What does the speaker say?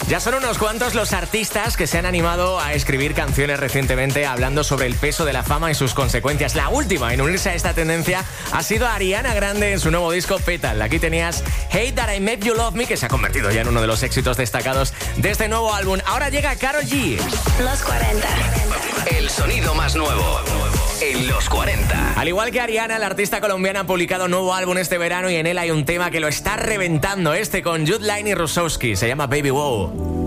Ya son unos cuantos los artistas que se han animado a escribir canciones recientemente hablando sobre el peso de la fama y sus consecuencias. La última en unirse a esta tendencia ha sido Ariana Grande en su nuevo disco Petal. Aquí tenías Hate That I Made You Love Me, que se ha convertido ya en uno de los éxitos destacados de este nuevo álbum. Ahora llega Karol G. Los 40. El sonido más nuevo en los 40. Al igual que Ariana, la artista colombiana ha publicado un nuevo álbum este verano y en él hay un tema que lo está reventando. Este con Jude Laine y Rusowski. Se llama Baby Wow.